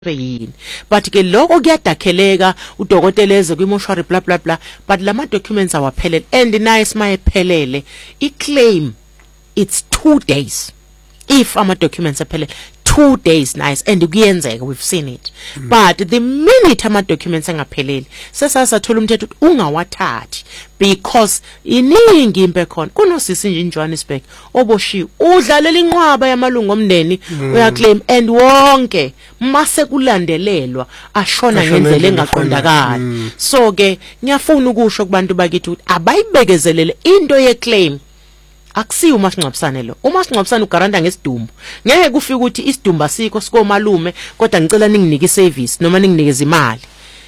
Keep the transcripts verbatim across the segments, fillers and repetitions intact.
yini but ke lokho kuyadakheleka udokotela eze kwimoshwari bla bla bla but lama documents awaphelele and nice mayephelele iclaim it's two days if ama documents aphelele two days nice and kuyenzeka we've seen it mm. But the minute ama documents angaphelele sesasathola umthetho ungawathathi because iningi impe khona kunosisi nje in Johannesburg oboshiwe udlalela inqwaba yamalungu omndeni mm. Uyaclaim and wonke mase kulandelelwa ashona ngendlela engaqondakala mm. So ke ngiyafuna ukusho kubantu bakithi ukuthi abayibekezelele into ye claim akusiyo umasingcwabisane lo umasingcwabisane ugaranta ngesidumbu ngeke kufike ukuthi isidumbu asikho sikomalume kodwa ngicela ninginike service noma ninginikeze imali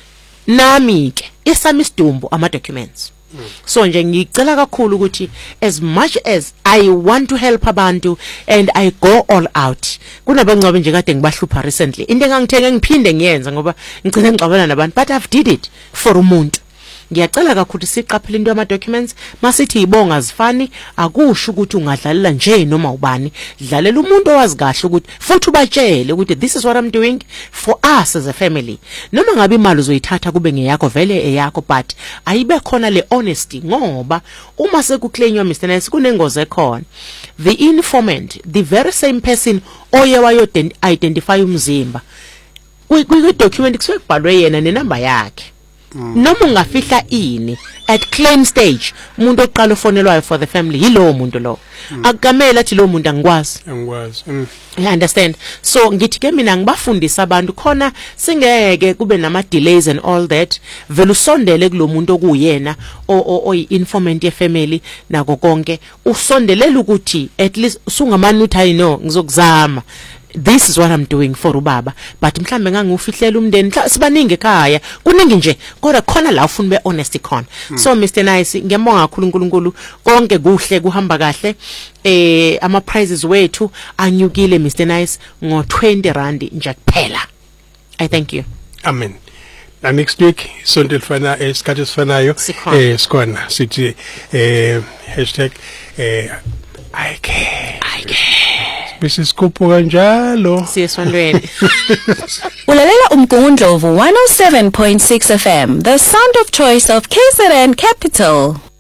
nami ke isami isidumbu ama documents mm. So nje ngicela kakhulu ukuthi as much as I want to help abantu and I go all out kunabangcwabe nje kade ngibahlupha recently into engangithenge ngiphinde ngiyenza ngoba ngicela ngicabana nabantu but I've did it for umuntu ngiyacela kakhulu siqaphele into ama documents masithi ibonga zifani akusho ukuthi ungadlalela nje noma ubani dlalela umuntu owazi kahle ukuthi futhi ubatshele ukuthi this is what I'm doing for us as a family noma ngabe imali uzoyithatha kube ngeyakho vele eyakho but ayibe khona le honesty ngoba uma sekuclaimwa Mister Nice kunengozi ekhona the informant the very same person oye wayo identify umzimba kwi document kusuke kubhalwe yena nenamba yakhe Mm. Noma ungafihla ini at claim stage umuntu oqala ufonelwayo for the family yilo muntu lo mm. Akukamela athi lo muntu angikwazi angikwazi mm. You understand so ngithi ke mina ngibafundisa abantu khona singeke kube nama delays and all that vele usondele kulo muntu okuyena oyi informant ye family nako konke usondelela ukuthi at least usungamani uthi I know ngizokuzama this is what I'm doing for ubaba but mhlambe ngangufihlela umndeni sibaningi ekhaya kuningi nje kodwa khona la ufuna be honest khona hmm. So Mister Nice ngiyabonga kakhulu uNkulunkulu konke kuhle kuhamba kahle eh ama prizes wethu anyukile Mister Nice ngo twenty rand nje kuphela I thank you Amen. Na next week sonto lifana esikhathi esifanayo eh sikhona sithi eh hashtag eh I care I care Besisikupho kanjalo siyeswandweni Ulalela umgungundlovu one oh seven point six F M the sound of choice of K Z N Capital.